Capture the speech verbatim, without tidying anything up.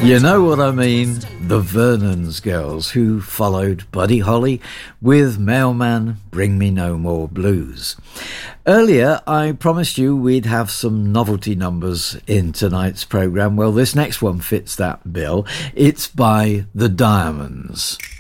You know what I mean? The Vernon's Girls, who followed Buddy Holly with Mailman, Bring Me No More Blues. Earlier, I promised you we'd have some novelty numbers in tonight's programme. Well, this next one fits that bill. It's by The Diamonds.